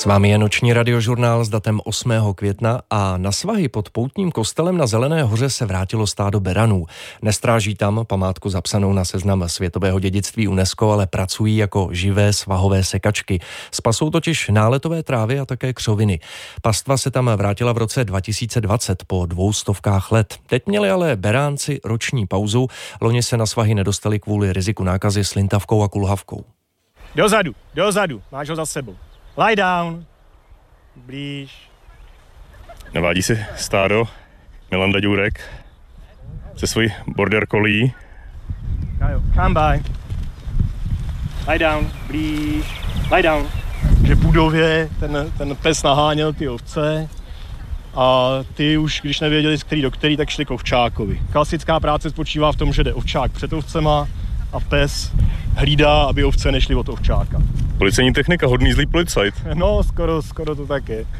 S vámi je noční radiožurnál s datem 8. května a na svahy pod poutním kostelem na Zelené hoře se vrátilo stádo beranů. Nestráží tam památku zapsanou na seznam světového dědictví UNESCO, ale pracují jako živé svahové sekačky. Spasou totiž náletové trávy a také křoviny. Pastva se tam vrátila v roce 2020 po 200 let. Teď měli ale beránci roční pauzu. Loni se na svahy nedostali kvůli riziku nákazy slintavkou a kulhavkou. Dozadu, máš ho za sebou. Lie down. Blíž. Navádí si stádo Milan Daďůrek se svojí border collie. Come by. Lie down. Blíž. Lie down. Že v budově ten pes naháněl ty ovce a ty už, když nevěděli, z který do který, tak šli k ovčákovi. Klasická práce spočívá v tom, že jde ovčák před ovcema a pes hlídá, aby ovce nešly od ovčáka. Policejní technika, hodný zlý policajt. No, skoro to tak je.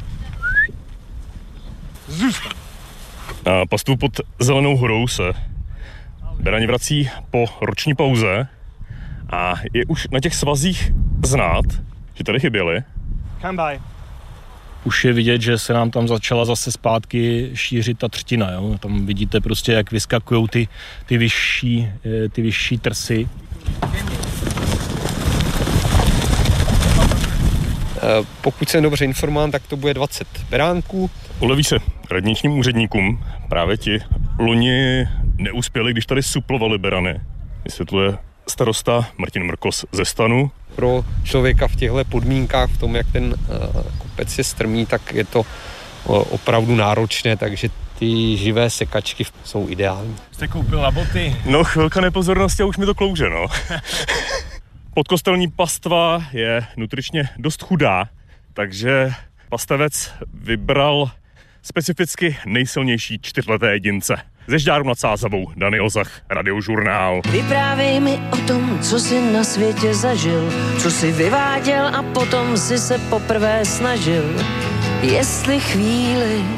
Zůstaň. Na pastvu pod Zelenou horou se berani vrací po roční pauze a je už na těch svazích znát, že tady chyběli. Come by. Už je vidět, že se nám tam začala zase zpátky šířit ta třtina. Jo? Tam vidíte prostě, jak vyskakují ty vyšší trsy. Pokud jsem dobře informován, tak to bude 20 beránků. Uleví se radničním úředníkům. Právě ti loni neuspěli, když tady suplovali berany. Vysvětluje starosta Martin Mrkos ze Stanu. Pro člověka v těchto podmínkách, v tom, jak ten kopec je strmý, tak je to opravdu náročné, takže ty živé sekačky jsou ideální. Jste koupil na boty? No, chvilka nepozornosti a už mi to klouže, no. Podkostelní pastva je nutričně dost chudá, takže pastevec vybral specificky nejsilnější 4leté jedince. Ze Žďáru nad Sázavou, Daniel Zach, Radiožurnál. Vyprávěj mi o tom, co jsi na světě zažil, co jsi vyváděl a potom si se poprvé snažil. Jestli chvíli